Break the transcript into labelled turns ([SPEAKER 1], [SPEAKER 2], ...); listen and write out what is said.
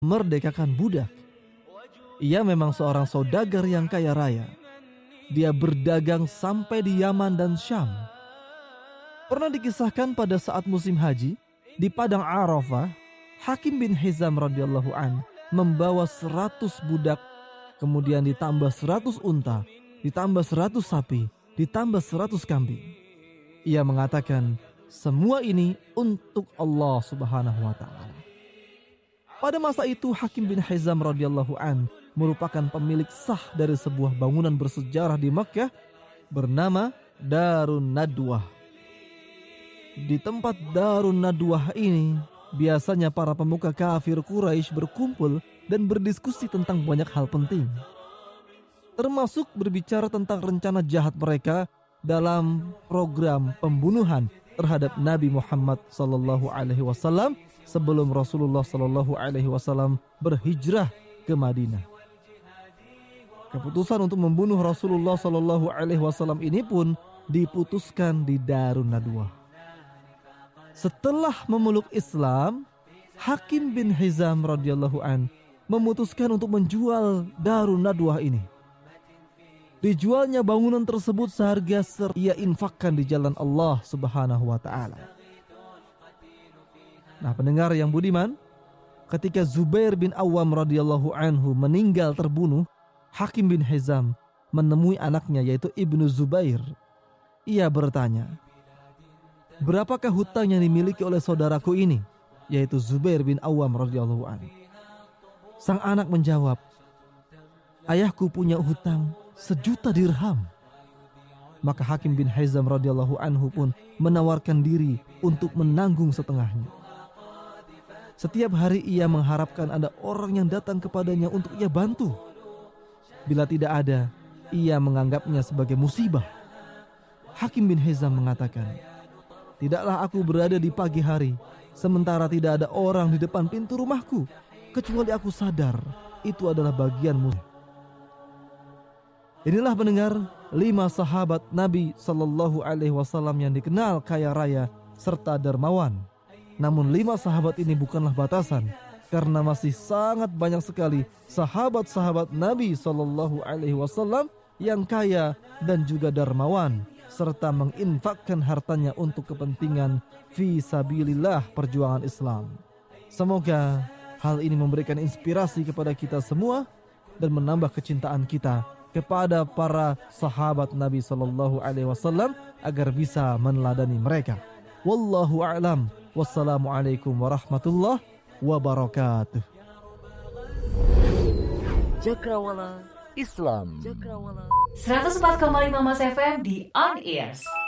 [SPEAKER 1] merdekakan budak. Ia memang seorang saudagar yang kaya raya. Dia berdagang sampai di Yaman dan Syam. Pernah dikisahkan pada saat musim haji, di padang Arafah, Hakim bin Hizam radhiyallahu an membawa 100 budak, kemudian ditambah 100 unta, ditambah 100 sapi, ditambah 100 kambing. Ia mengatakan, semua ini untuk Allah Subhanahu wa ta'ala. Pada masa itu Hakim bin Hizam radhiyallahu an merupakan pemilik sah dari sebuah bangunan bersejarah di Makkah bernama Darun Nadwah. Di tempat Darun Nadwah ini biasanya para pemuka kafir Quraisy berkumpul dan berdiskusi tentang banyak hal penting, termasuk berbicara tentang rencana jahat mereka dalam program pembunuhan terhadap Nabi Muhammad SAW sebelum Rasulullah SAW berhijrah ke Madinah. Keputusan untuk membunuh Rasulullah SAW ini pun diputuskan di Darun Nadwah. Setelah memeluk Islam, Hakim bin Hizam radhiyallahu an memutuskan untuk menjual Darun Nadwah ini. Dijualnya bangunan tersebut seharga ia infakkan di jalan Allah Subhanahu wa ta'ala. Nah, pendengar yang budiman, ketika Zubair bin Awam radhiyallahu anhu meninggal terbunuh, Hakim bin Hizam menemui anaknya yaitu Ibnu Zubair. Ia bertanya, berapakah hutang yang dimiliki oleh saudaraku ini, yaitu Zubair bin Awam radhiyallahu anhu? Sang anak menjawab, ayahku punya hutang 1.000.000 dirham. Maka Hakim bin Hizam radhiyallahu anhu pun menawarkan diri untuk menanggung setengahnya. Setiap hari ia mengharapkan ada orang yang datang kepadanya untuk ia bantu. Bila tidak ada, ia menganggapnya sebagai musibah. Hakim bin Hizam mengatakan, tidaklah aku berada di pagi hari sementara tidak ada orang di depan pintu rumahku, kecuali aku sadar itu adalah bagianmu. Inilah pendengar 5 sahabat Nabi SAW yang dikenal kaya raya serta dermawan. Namun 5 sahabat ini bukanlah batasan, karena masih sangat banyak sekali sahabat-sahabat Nabi SAW yang kaya dan juga dermawan, serta menginfakkan hartanya untuk kepentingan fi sabilillah perjuangan Islam. Semoga hal ini memberikan inspirasi kepada kita semua dan menambah kecintaan kita kepada para sahabat Nabi SAW agar bisa meneladani mereka. Wallahu a'lam. Wassalamualaikum warahmatullahi wabarakatuh.
[SPEAKER 2] Cakrawala Islam.
[SPEAKER 3] 104,5 Mas FM di On Ears.